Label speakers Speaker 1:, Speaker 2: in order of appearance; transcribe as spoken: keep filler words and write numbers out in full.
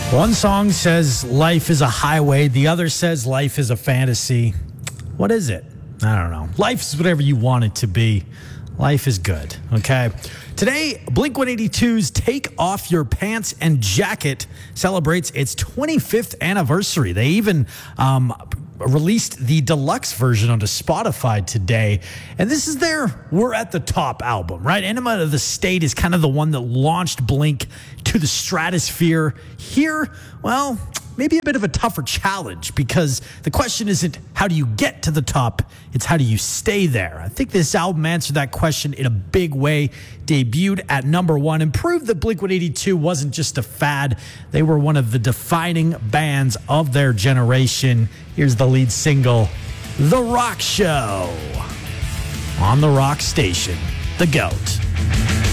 Speaker 1: One song says life is a highway. The other says life is a fantasy. What is it? I don't know. Life is whatever you want it to be. Life is good, okay? Today, Blink one eighty-two's Take Off Your Pants and Jacket celebrates its twenty-fifth anniversary. They even um, released the deluxe version onto Spotify today. And this is their We're at the Top album, right? Enema of the State is kind of the one that launched Blink to the stratosphere. Here, well, maybe a bit of a tougher challenge, because the question isn't how do you get to the top, it's how do you stay there. I think this album answered that question in a big way, debuted at number one, and proved that Blink one eighty-two wasn't just a fad. They were one of the defining bands of their generation. Here's the lead single, The Rock Show, on the Rock Station, The GOAT.